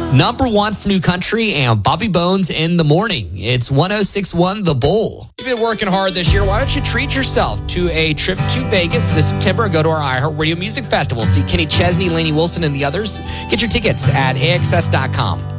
Number one for New Country and Bobby Bones in the morning. It's 106.1 The Bull. You've been working hard this year. Why don't you treat yourself to a trip to Vegas this September and go to our iHeartRadio Music Festival. See Kenny Chesney, Lainey Wilson, and the others. Get your tickets at AXS.com.